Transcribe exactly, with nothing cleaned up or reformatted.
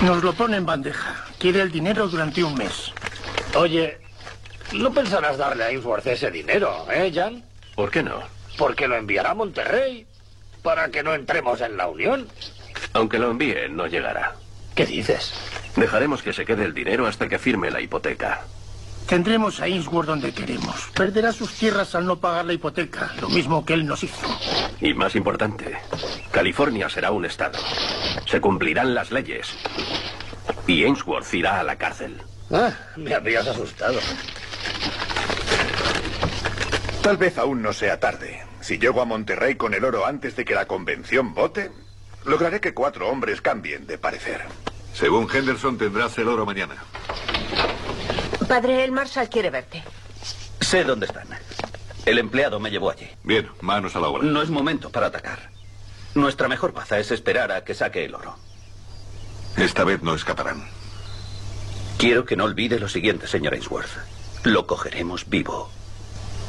Nos lo pone en bandeja. Quiere el dinero durante un mes. Oye, ¿no pensarás darle a Ainsworth ese dinero, eh, Jan? ¿Por qué no? Porque lo enviará a Monterrey para que no entremos en la Unión. Aunque lo envíe, no llegará. ¿Qué dices? Dejaremos que se quede el dinero hasta que firme la hipoteca. Tendremos a Ainsworth donde queremos. Perderá sus tierras al no pagar la hipoteca, lo mismo que él nos hizo. Y más importante, California será un estado. Se cumplirán las leyes. Y Ainsworth irá a la cárcel. Ah, me habrías asustado. Tal vez aún no sea tarde. Si llego a Monterrey con el oro antes de que la convención vote, lograré que cuatro hombres cambien de parecer. Según Henderson, tendrás el oro mañana. Padre, el Marshal quiere verte. Sé dónde están. El empleado me llevó allí. Bien, manos a la obra. No es momento para atacar. Nuestra mejor baza es esperar a que saque el oro. Esta vez no escaparán. Quiero que no olvide lo siguiente, señor Ainsworth. Lo cogeremos vivo.